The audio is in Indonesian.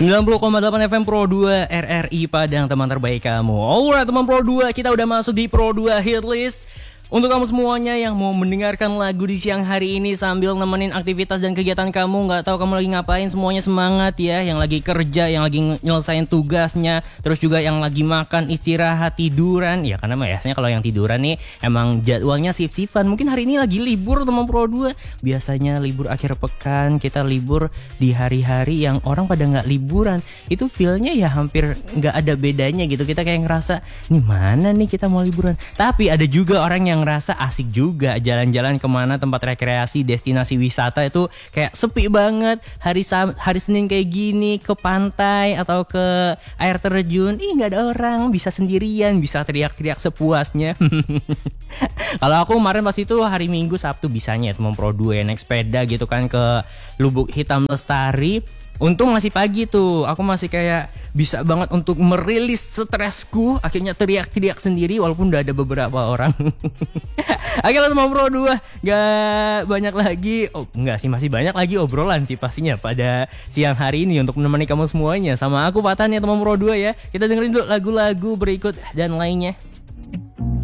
90,8 FM Pro 2 RRI Padang, teman terbaik kamu. Alright teman Pro 2, kita udah masuk di Pro 2 Hit List. Untuk kamu semuanya yang mau mendengarkan lagu di siang hari ini sambil nemenin aktivitas dan kegiatan kamu, gak tahu kamu lagi ngapain, semuanya semangat ya. Yang lagi kerja, yang lagi nyelesain tugasnya, terus juga yang lagi makan, istirahat, tiduran. Ya karena biasanya kalau yang tiduran nih emang jadwalnya shift-shiftan. Mungkin hari ini lagi libur teman Pro 2. Biasanya libur akhir pekan, kita libur di hari-hari yang orang pada gak liburan. Itu feelnya ya hampir gak ada bedanya gitu. Kita kayak ngerasa, nih mana nih kita mau liburan. Tapi ada juga orang yang ngerasa asik juga jalan-jalan kemana, tempat rekreasi, destinasi wisata itu kayak sepi banget. Hari Senin kayak gini ke pantai atau ke air terjun, nggak ada orang, bisa sendirian, bisa teriak-teriak sepuasnya. Kalau aku kemarin pas itu hari Minggu Sabtu bisanya teman Pro 2 naik sepeda gitu kan ke Lubuk Hitam Lestari. Untung masih pagi tuh, aku masih kayak bisa banget untuk merilis stresku. Akhirnya teriak-teriak sendiri walaupun udah ada beberapa orang. Akhirnya teman Pro 2 gak banyak lagi, enggak sih, masih banyak lagi obrolan sih pastinya pada siang hari ini untuk menemani kamu semuanya. Sama aku Patan ya teman Pro 2 ya. Kita dengerin dulu lagu-lagu berikut dan lainnya.